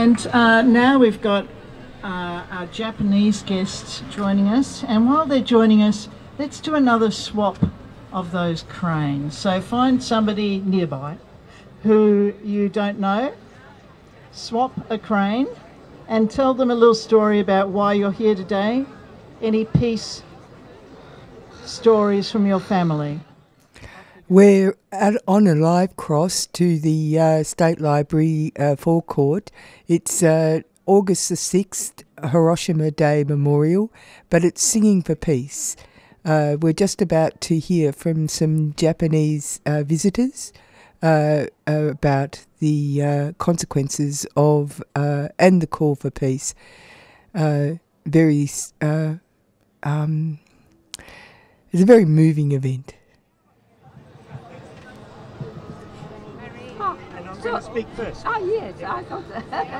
And now we've got our Japanese guests joining us. And while they're joining us, let's do another swap of those cranes. So find somebody nearby who you don't know, swap a crane, and tell them a little story about why you're here today. Any peace stories from your family? We're on a live cross to the State Library forecourt. It's August the 6th, Hiroshima Day Memorial, but it's Singing for Peace. We're just about to hear from some Japanese visitors about the consequences of and the call for peace. It's a very moving event. And I'm going to speak first. Oh, yes, I thought that.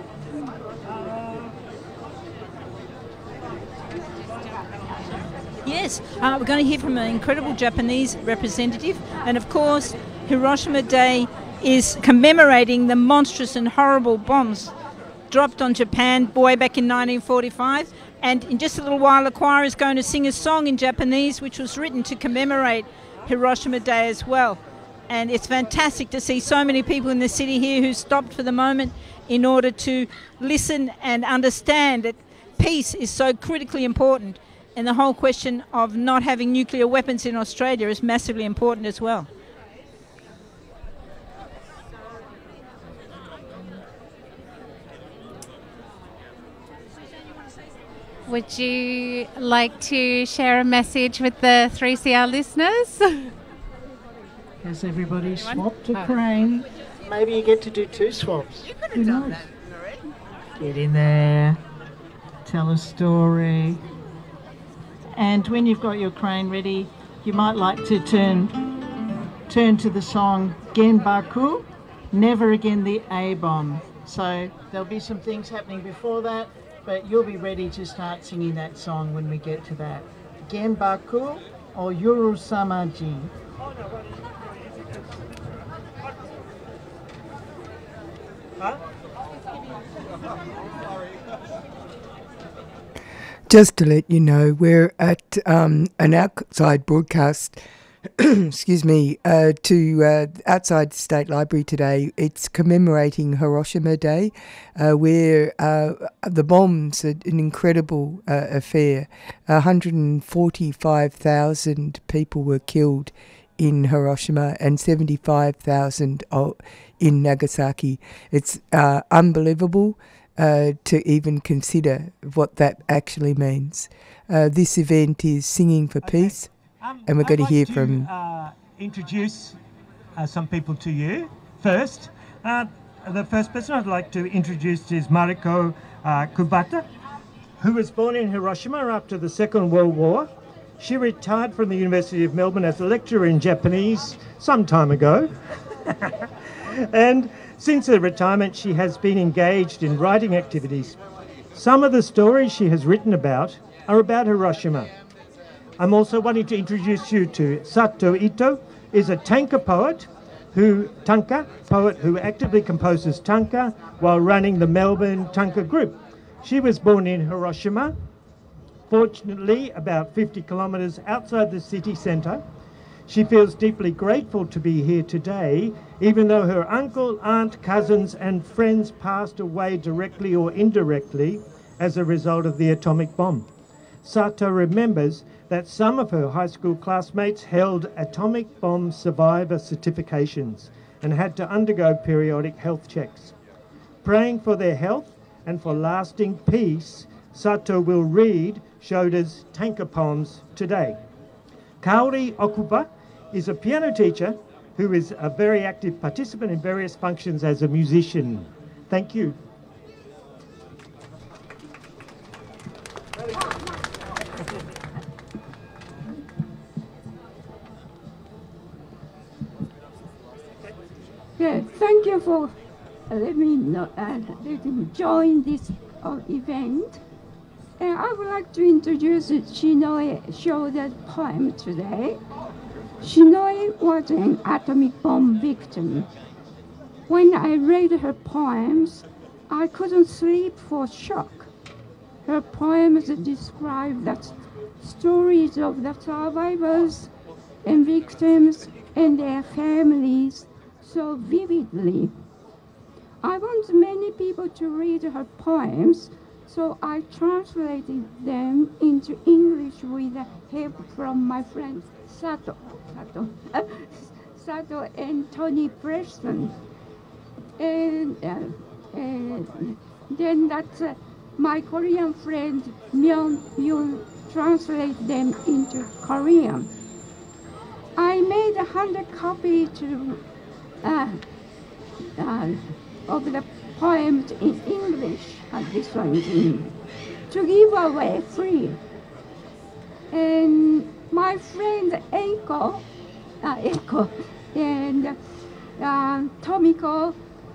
Yes, we're going to hear from an incredible Japanese representative, and of course Hiroshima Day is commemorating the monstrous and horrible bombs dropped on Japan way back in 1945, and in just a little while the choir is going to sing a song in Japanese which was written to commemorate Hiroshima Day as well. And it's fantastic to see so many people in the city here who stopped for the moment in order to listen and understand that peace is so critically important, and the whole question of not having nuclear weapons in Australia is massively important as well. Would you like to share a message with the 3CR listeners? Has everybody swapped a crane? Maybe you get to do two swaps. You could have done that, Marie. Get in there, tell a story. And when you've got your crane ready, you might like to turn to the song Genbaku, Never Again the A-Bomb. So there'll be some things happening before that, but you'll be ready to start singing that song when we get to that. Genbaku or Yorosamaji. Huh? Just to let you know, we're at an outside broadcast, excuse me, to outside the State Library today. It's commemorating Hiroshima Day, where the bombs are an incredible affair. 145,000 people were killed in Hiroshima and 75,000 in Nagasaki. It's unbelievable to even consider what that actually means. This event is Singing for Peace, and we're going to hear from... introduce some people to you. First, the first person I'd like to introduce is Mariko Kubata, who was born in Hiroshima after the Second World War. She retired from the University of Melbourne as a lecturer in Japanese some time ago. And since her retirement, she has been engaged in writing activities. Some of the stories she has written about are about Hiroshima. I'm also wanting to introduce you to Sato Ito, is a tanka poet who actively composes tanka while running the Melbourne Tanka Group. She was born in Hiroshima, fortunately about 50 kilometres outside the city centre. She feels deeply grateful to be here today, even though her uncle, aunt, cousins and friends passed away directly or indirectly as a result of the atomic bomb. Sato remembers that some of her high school classmates held atomic bomb survivor certifications and had to undergo periodic health checks. Praying for their health and for lasting peace, Sato will read Shoda's tanka poems today. Kaori Okuba is a piano teacher who is a very active participant in various functions as a musician. Thank you. Yeah, thank you for letting me join this event. And I would like to introduce Shinoe Shoda's poem today. Shinoe was an atomic bomb victim. When I read her poems, I couldn't sleep for shock. Her poems describe the stories of the survivors and victims and their families so vividly. I want many people to read her poems, so I translated them into English with the help from my friends Sato and Tony Preston. And then my Korean friend Myung Yoon translate them into Korean. I made 100 copies of the poems in English, and this one to give away free. And my friend Eiko and Tomiko,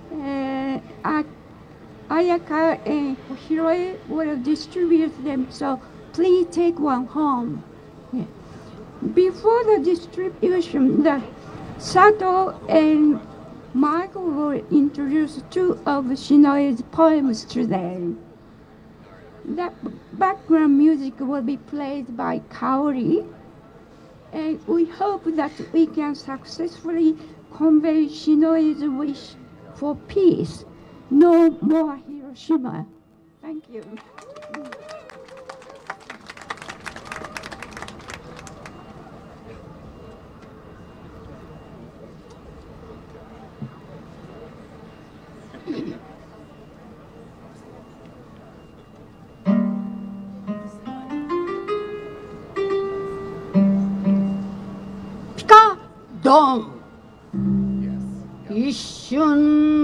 Ayaka and Hiroe will distribute them, so please take one home. Yeah. Before the distribution, Sato and Michael will introduce two of Shinoe's poems today. The background music will be played by Kaori, and we hope that we can successfully convey Shinoe's wish for peace. No more Hiroshima. Thank you. Pika! Dong! 一瞬